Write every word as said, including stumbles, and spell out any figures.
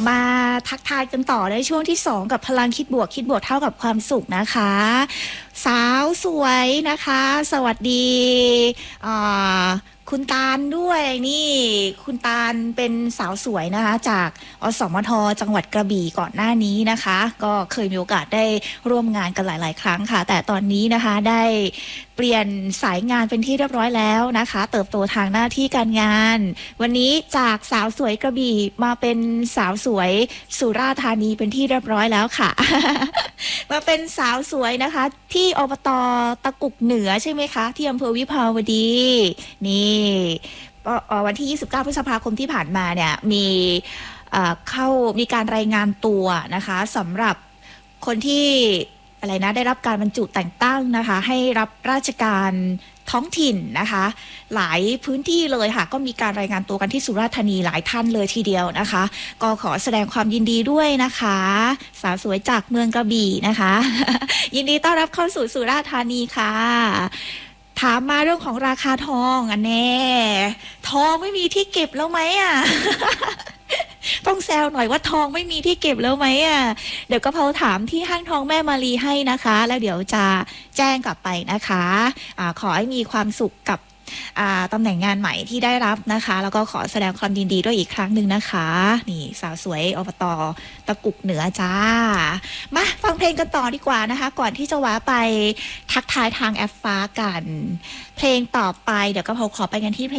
มาทักทายกันต่อในช่วงที่สองกับพลังคิดบวกคิดบวกเท่ากับความสุขนะคะสาวสวยนะคะสวัสดีคุณตาลด้วยนี่คุณตาลเป็นสาวสวยนะคะจากอสมทจังหวัดกระบี่ก่อนหน้านี้นะคะก็เคยมีโอกาสได้ร่วมงานกันหลายๆครั้งค่ะแต่ตอนนี้นะคะได้เปลี่ยนสายงานเป็นที่เรียบร้อยแล้วนะคะเติบโตทางหน้าที่การงานวันนี้จากสาวสวยกระบี่มาเป็นสาวสวยสุราษฎร์ธานีเป็นที่เรียบร้อยแล้วค่ะ มาเป็นสาวสวยนะคะที่อบต.ตะกุกเหนือใช่ไหมคะที่อำเภอวิภาวดีนี่วันที่ยี่สิบเก้าพฤษภาคมที่ผ่านมาเนี่ยมีเข้ามีการรายงานตัวนะคะสำหรับคนที่อะไรนะได้รับการบรรจุแต่งตั้งนะคะให้รับราชการท้องถิ่นนะคะหลายพื้นที่เลยค่ะก็มีการรายงานตัวกันที่สุราษฎร์ธานีหลายท่านเลยทีเดียวนะคะก็ขอแสดงความยินดีด้วยนะคะสาวสวยจากเมืองกระบี่นะคะ ยินดีต้อนรับเข้าสู่สุราษฎร์ธานีค่ะถามมาเรื่องของราคาทองอันแน่ทองไม่มีที่เก็บแล้วไหมอ่ะ ต้องแซวหน่อยว่าทองไม่มีที่เก็บแล้วไหมอ่ะเดี๋ยวก็เพาถามที่ห้างทองแม่มารีให้นะคะแล้วเดี๋ยวจะแจ้งกลับไปนะคะอะขอให้มีความสุขกับตำแหน่งงานใหม่ที่ได้รับนะคะแล้วก็ขอแสดงความยินดีด้วยอีกครั้งหนึ่งนะคะนี่สาวสวยอบต.ตะกุกเหนือจ้ามาฟังเพลงกันต่อดีกว่านะคะก่อนที่จะว้าไปทักทายทางแอปฟ้ากันเพลงต่อไปเดี๋ยวก็เพาขอไปกันที่เพลง